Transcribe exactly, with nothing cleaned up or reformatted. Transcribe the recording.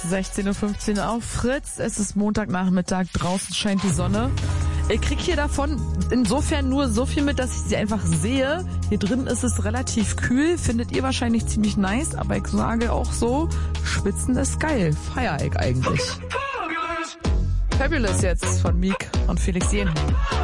sechzehn Uhr fünfzehn auf Fritz. Es ist Montagnachmittag, draußen scheint die Sonne. Ich krieg hier davon insofern nur so viel mit, dass ich sie einfach sehe. Hier drin ist es relativ kühl, findet ihr wahrscheinlich ziemlich nice, aber ich sage auch so, schwitzen ist geil, feier ich eigentlich. Fabulous jetzt von Meek und Felix Jen.